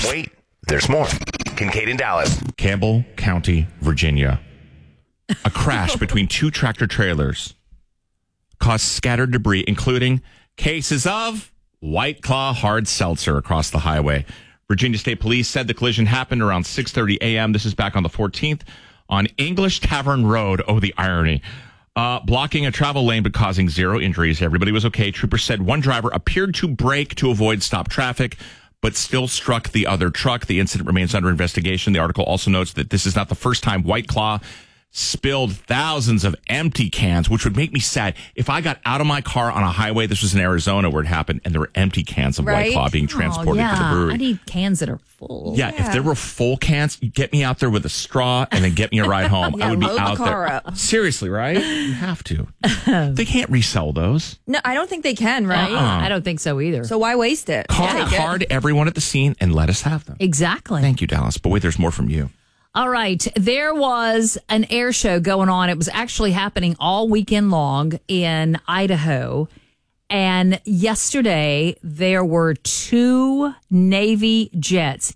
Wait, there's more. Kincaid and Dallas. Campbell County, Virginia. A crash between two tractor trailers caused scattered debris, including cases of White Claw hard seltzer across the highway. Virginia State Police said the collision happened around 6:30 a.m. This is back on the 14th on English Tavern Road. Oh, the irony. Blocking a travel lane but causing zero injuries. Everybody was okay. Troopers said one driver appeared to brake to avoid stop traffic, but still struck the other truck. The incident remains under investigation. The article also notes that this is not the first time White Claw spilled thousands of empty cans, which would make me sad. If I got out of my car on a highway, this was in Arizona where it happened, and there were empty cans of White Claw being transported to the brewery. I need cans that are full. Yeah, if there were full cans, you get me out there with a straw and then get me a ride home. I would be out there. Up. Seriously, right? You have to. They can't resell those. No, I don't think they can, right? I don't think so either. So why waste it? Card everyone at the scene and let us have them. Exactly. Thank you, Dallas. But wait, there's more from you. All right. There was an air show going on. It was actually happening all weekend long in Idaho. And yesterday, there were two Navy jets,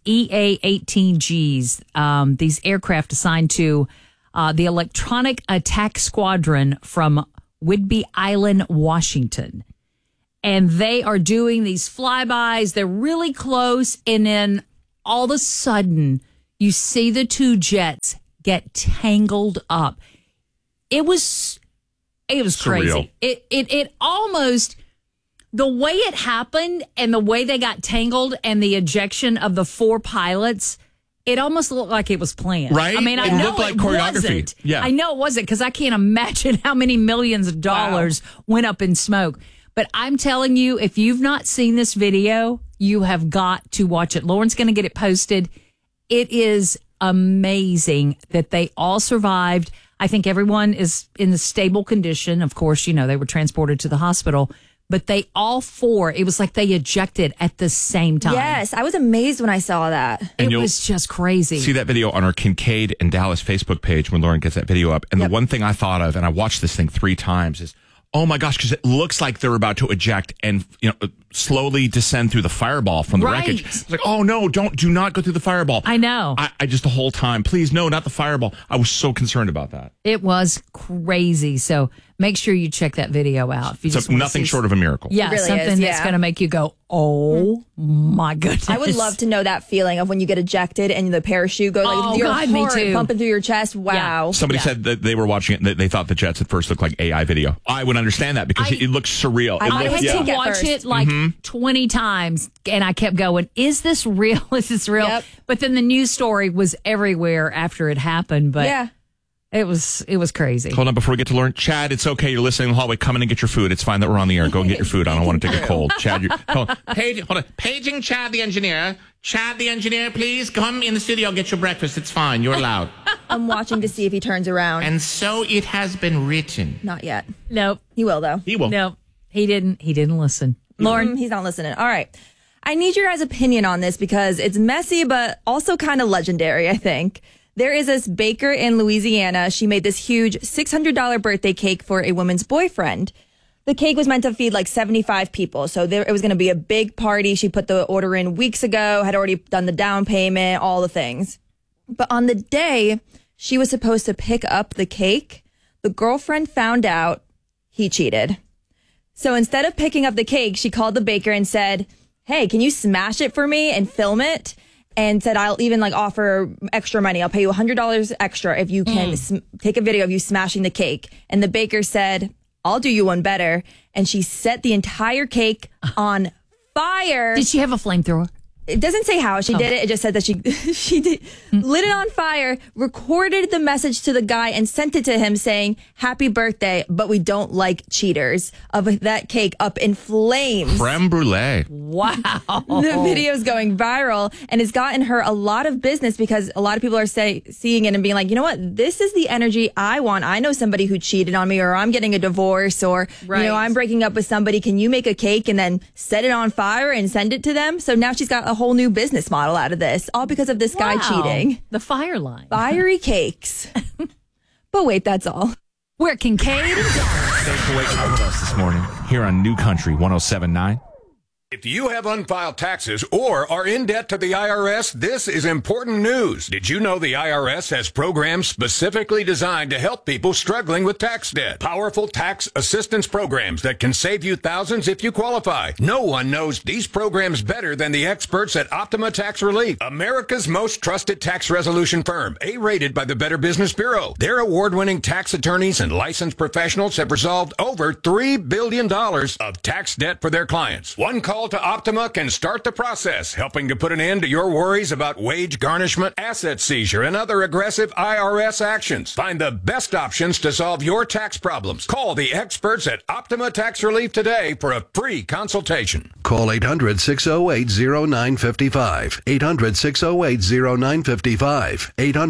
EA-18Gs, these aircraft assigned to the Electronic Attack Squadron from Whidbey Island, Washington. And they are doing these flybys. They're really close. And then all of a sudden, you see the two jets get tangled up. It was crazy. It almost, the way it happened and the way they got tangled and the ejection of the four pilots, it almost looked like it was planned. Right? I mean, I it know looked like it choreography. wasn't. Yeah. I know it wasn't because I can't imagine how many millions of dollars went up in smoke. But I'm telling you, if you've not seen this video, you have got to watch it. Lauren's going to get it posted. It is amazing that they all survived. I think everyone is in a stable condition. Of course, you know, they were transported to the hospital, but they all four, it was like they ejected at the same time. Yes, I was amazed when I saw that. And it was just crazy. See that video on our Kincaid and Dallas Facebook page when Lauren gets that video up. And the one thing I thought of, and I watched this thing 3 times, is, oh my gosh, because it looks like they're about to eject and, you know, slowly descend through the fireball from the wreckage. It's like, oh no, do not go through the fireball. I know. I just the whole time, please, no, not the fireball. I was so concerned about that. It was crazy. So make sure you check that video out. If you just nothing short of a miracle. Yeah, really something that's going to make you go, oh my goodness. I would love to know that feeling of when you get ejected and the parachute goes like your God, me heart too. pumping through your chest. Wow. Somebody said that they were watching it. That they thought the jets at first looked like AI video. I would understand that because it looks surreal. I had to watch it like 20 times, and I kept going, is this real? Is this real? Yep. But then the news story was everywhere after it happened. But it was crazy. Hold on, before we get to Lauren. Chad, it's okay. You're listening in the hallway. Come in and get your food. It's fine that we're on the air. Go and get your food. I don't want to take a cold. Chad, hold on. Hold on. Paging Chad the engineer. Chad the engineer, please come in the studio. Get your breakfast. It's fine. You're allowed. I'm watching to see if he turns around. And so it has been written. Not yet. Nope. He will, though. He will. Nope. He didn't listen. Lauren? He's not listening. All right. I need your guys' opinion on this because it's messy, but also kind of legendary, I think. There is this baker in Louisiana. She made this huge $600 birthday cake for a woman's boyfriend. The cake was meant to feed like 75 people. So it was going to be a big party. She put the order in weeks ago, had already done the down payment, all the things. But on the day she was supposed to pick up the cake, the girlfriend found out he cheated. So instead of picking up the cake, she called the baker and said, hey, can you smash it for me and film it? And said, I'll even like offer extra money. I'll pay you $100 extra if you can take a video of you smashing the cake. And the baker said, I'll do you one better. And she set the entire cake on fire. Did she have a flamethrower? It doesn't say how she did it. It just said that she lit it on fire, recorded the message to the guy, and sent it to him saying, happy birthday, but we don't like cheaters, of that cake up in flames. Creme brulee. Wow. The video is going viral, and it's gotten her a lot of business because a lot of people are seeing it and being like, you know what? This is the energy I want. I know somebody who cheated on me, or I'm getting a divorce, or, you know, I'm breaking up with somebody. Can you make a cake and then set it on fire and send it to them? So now she's got a whole new business model out of this, all because of this guy cheating. The fire line. Fiery cakes. But wait, that's all. We're Kincaid and Dallas. Thanks for waking up with us this morning here on New Country 107.9. If you have unfiled taxes or are in debt to the IRS, this is important news. Did you know the IRS has programs specifically designed to help people struggling with tax debt? Powerful tax assistance programs that can save you thousands if you qualify. No one knows these programs better than the experts at Optima Tax Relief, America's most trusted tax resolution firm, A-rated by the Better Business Bureau. Their award-winning tax attorneys and licensed professionals have resolved over $3 billion of tax debt for their clients. One call to Optima can start the process, helping to put an end to your worries about wage garnishment, asset seizure, and other aggressive IRS actions. Find the best options to solve your tax problems. Call the experts at Optima Tax Relief today for a free consultation. Call 800-608-0955. 800-608-0955.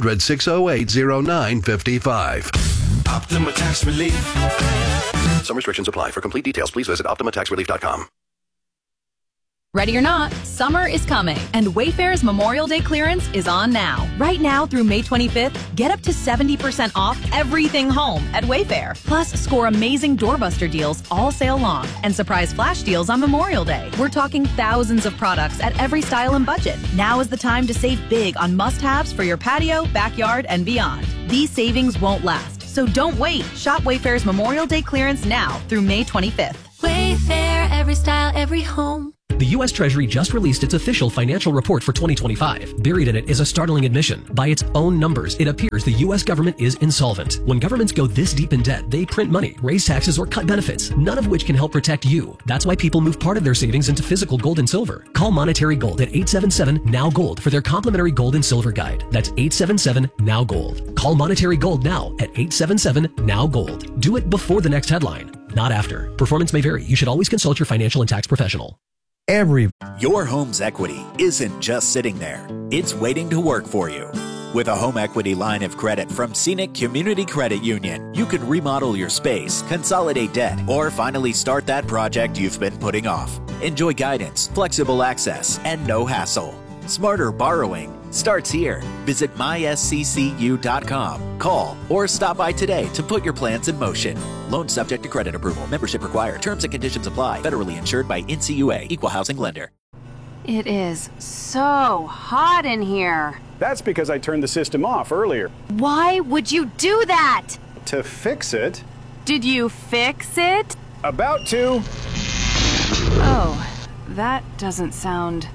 800-608-0955. Optima Tax Relief. Some restrictions apply. For complete details, please visit OptimaTaxRelief.com. Ready or not, summer is coming, and Wayfair's Memorial Day clearance is on now. Right now through May 25th, get up to 70% off everything home at Wayfair. Plus, score amazing doorbuster deals all sale long and surprise flash deals on Memorial Day. We're talking thousands of products at every style and budget. Now is the time to save big on must-haves for your patio, backyard, and beyond. These savings won't last, so don't wait. Shop Wayfair's Memorial Day clearance now through May 25th. Wayfair, every style, every home. The U.S. Treasury just released its official financial report for 2025. Buried in it is a startling admission. By its own numbers, it appears the U.S. government is insolvent. When governments go this deep in debt, they print money, raise taxes, or cut benefits, none of which can help protect you. That's why people move part of their savings into physical gold and silver. Call Monetary Gold at 877-NOW-GOLD for their complimentary gold and silver guide. That's 877-NOW-GOLD. Call Monetary Gold now at 877-NOW-GOLD. Do it before the next headline, not after. Performance may vary. You should always consult your financial and tax professional. Your home's equity isn't just sitting there. It's waiting to work for you. With a home equity line of credit from Scenic Community Credit Union, you can remodel your space, consolidate debt, or finally start that project you've been putting off. Enjoy guidance, flexible access, and no hassle. Smarter borrowing starts here. Visit mysccu.com. Call or stop by today to put your plans in motion. Loan subject to credit approval. Membership required. Terms and conditions apply. Federally insured by NCUA. Equal housing lender. It is so hot in here. That's because I turned the system off earlier. Why would you do that? To fix it. Did you fix it? About to. Oh, that doesn't sound...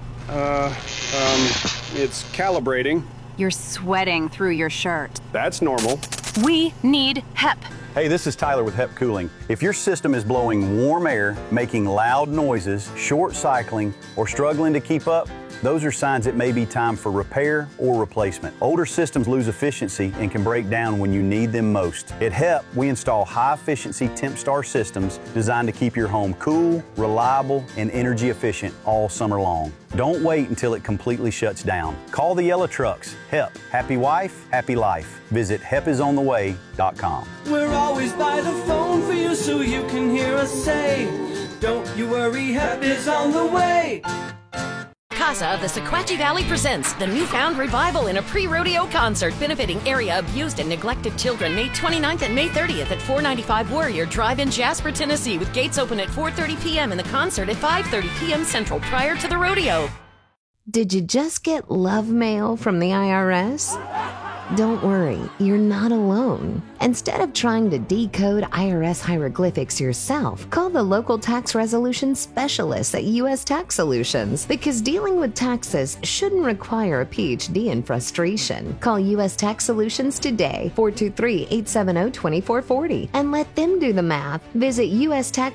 It's calibrating. You're sweating through your shirt. That's normal. We need HEP. Hey, this is Tyler with HEP Cooling. If your system is blowing warm air, making loud noises, short cycling, or struggling to keep up, those are signs it may be time for repair or replacement. Older systems lose efficiency and can break down when you need them most. At HEP, we install high-efficiency TempStar systems designed to keep your home cool, reliable, and energy efficient all summer long. Don't wait until it completely shuts down. Call the yellow trucks. HEP. Happy wife, happy life. Visit hepisontheway.com. We're always by the phone for you so you can hear us say, don't you worry, HEP is on the way. Casa of the Sequatchie Valley presents the newfound revival in a pre-rodeo concert benefiting area abused and neglected children May 29th and May 30th at 495 Warrior Drive in Jasper, Tennessee, with gates open at 4:30 p.m. and the concert at 5:30 p.m. Central prior to the rodeo. Did you just get love mail from the IRS? Don't worry, you're not alone. Instead of trying to decode IRS hieroglyphics yourself, call the local tax resolution specialists at U.S. Tax Solutions, because dealing with taxes shouldn't require a PhD in frustration. Call U.S. Tax Solutions today, 423-870-2440, and let them do the math. Visit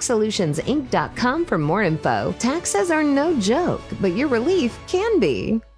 USTaxSolutionsInc.com for more info. Taxes are no joke, but your relief can be.